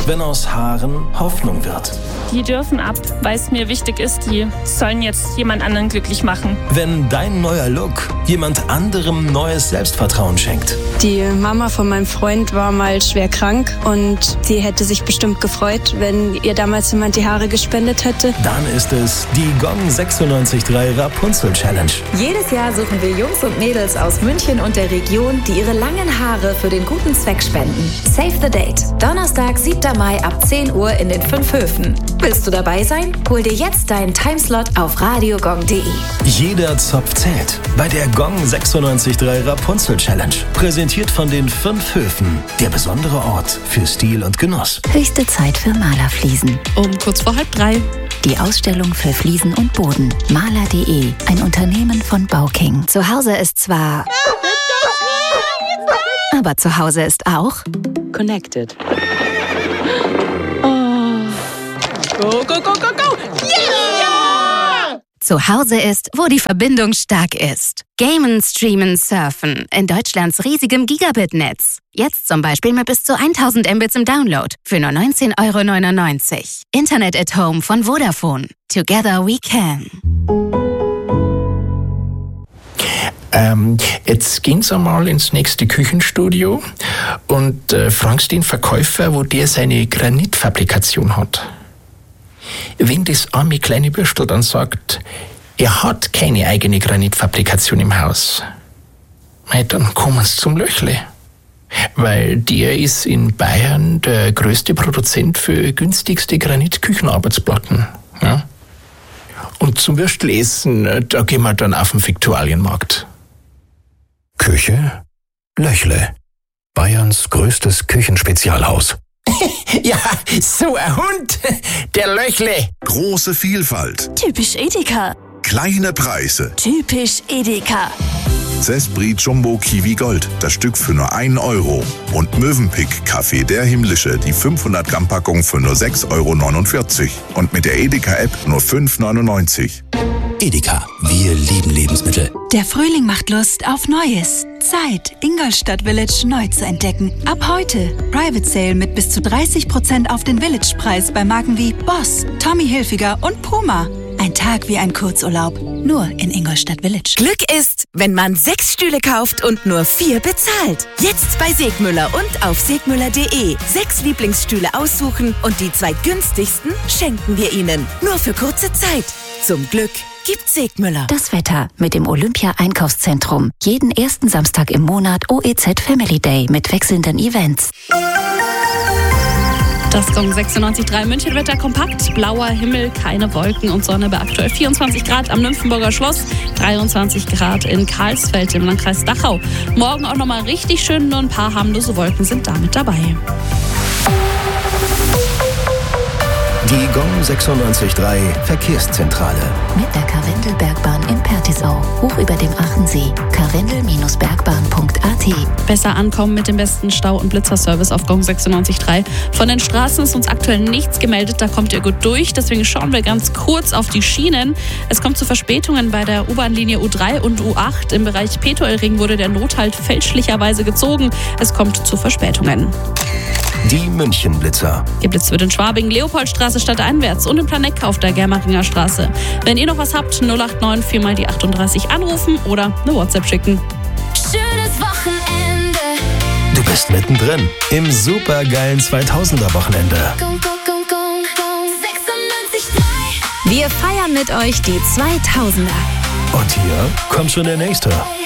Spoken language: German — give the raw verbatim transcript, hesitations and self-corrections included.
wenn aus Haaren Hoffnung wird. Die dürfen ab, weil es mir wichtig ist, die sollen jetzt jemand anderen glücklich machen. Wenn dein neuer Look jemand anderem neues Selbstvertrauen schenkt. Die Mama von meinem Freund war mal schwer krank und sie hätte sich bestimmt gefreut, wenn ihr damals jemand die Haare gespendet hätte. Dann ist es die Gong sechsundneunzig Komma drei Rapunzel Challenge. Jedes Jahr suchen wir Jungs und Mädels aus München und der Region, die ihre langen Haare für den guten Zweck spenden. Save the date. Donnerstag, siebter Mai ab zehn Uhr in den fünf Höfen. Willst du dabei sein? Hol dir jetzt deinen Timeslot auf radiogong punkt de. Jeder Zopf zählt bei der Gong sechsundneunzig Komma drei Rapunzel Challenge. Präsentiert von den fünf Höfen. Der besondere Ort für Stil und Genuss. Höchste Zeit für Malerfliesen. Um kurz vor halb drei. Die Ausstellung für Fliesen und Boden. Maler punkt de, ein Unternehmen von Bauking. Zu Hause ist zwar... aber zu Hause ist auch... Connected. Go, go, go, go, go! Yeah! Zu Hause ist, wo die Verbindung stark ist. Gamen, streamen, surfen. In Deutschlands riesigem Gigabit-Netz. Jetzt zum Beispiel mit bis zu tausend Mbits im Download. Für nur neunzehn Euro neunundneunzig. Internet at Home von Vodafone. Together we can. Ähm, jetzt gehen Sie mal ins nächste Küchenstudio und äh, fragst den Verkäufer, wo der seine Granitfabrikation hat. Wenn das arme kleine Bürstel dann sagt, er hat keine eigene Granitfabrikation im Haus, dann kommen Sie zum Löchle. Weil der ist in Bayern der größte Produzent für günstigste Granitküchenarbeitsplatten. Ja? Und zum Würstelessen, da gehen wir dann auf den Viktualienmarkt. Küche? Löchle. Bayerns größtes Küchenspezialhaus. Ja, so ein Hund, der Löchle. Große Vielfalt. Typisch Edeka. Kleine Preise. Typisch Edeka. Zespri Jumbo Kiwi Gold, das Stück für nur einen Euro. Und Mövenpick Kaffee der Himmlische, die fünfhundert Gramm Packung für nur sechs Euro neunundvierzig. Und mit der Edeka-App nur fünf Euro neunundneunzig. Edeka, wir lieben Lebensmittel. Der Frühling macht Lust auf Neues. Zeit, Ingolstadt Village neu zu entdecken. Ab heute Private Sale mit bis zu dreißig Prozent auf den Village-Preis bei Marken wie Boss, Tommy Hilfiger und Puma. Ein Tag wie ein Kurzurlaub, nur in Ingolstadt Village. Glück ist, wenn man sechs Stühle kauft und nur vier bezahlt. Jetzt bei Segmüller und auf segmüller punkt de. Sechs Lieblingsstühle aussuchen und die zwei günstigsten schenken wir Ihnen. Nur für kurze Zeit. Zum Glück gibt Segmüller. Das Wetter mit dem Olympia-Einkaufszentrum. Jeden ersten Samstag im Monat O E Z Family Day mit wechselnden Events. Das Gong sechsundneunzig Komma drei München-Wetter kompakt. Blauer Himmel, keine Wolken und Sonne bei aktuell vierundzwanzig Grad am Nymphenburger Schloss, dreiundzwanzig Grad in Karlsfeld im Landkreis Dachau. Morgen auch nochmal richtig schön, nur ein paar harmlose Wolken sind damit dabei. Die Gong sechsundneunzig Komma drei Verkehrszentrale. Mit der Karwendelbergbahn in Pertisau. Hoch über dem Achensee. karwendel Bergbahn punkt a t. Besser ankommen mit dem besten Stau- und Blitzerservice auf Gong sechsundneunzig Komma drei. Von den Straßen ist uns aktuell nichts gemeldet, da kommt ihr gut durch. Deswegen schauen wir ganz kurz auf die Schienen. Es kommt zu Verspätungen bei der U-Bahn-Linie U drei und U acht. Im Bereich Petuelring wurde der Nothalt fälschlicherweise gezogen. Es kommt zu Verspätungen. Die München-Blitzer. Geblitzt wird in Schwabing, Leopoldstraße stadteinwärts und in Planegg auf der Germeringer Straße. Wenn ihr noch was habt, null acht neun vier mal die achtunddreißig anrufen oder eine WhatsApp schicken. Schönes Wochenende. Du bist mittendrin im supergeilen zweitausender-Wochenende. Wir feiern mit euch die zweitausender. Und hier kommt schon der nächste.